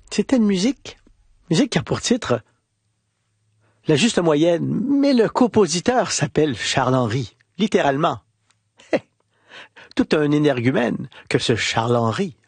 C'était une musique qui a pour titre La Juste Moyenne, mais le compositeur s'appelle Charles-Henri, littéralement. Tout un énergumène que ce Charles-Henri.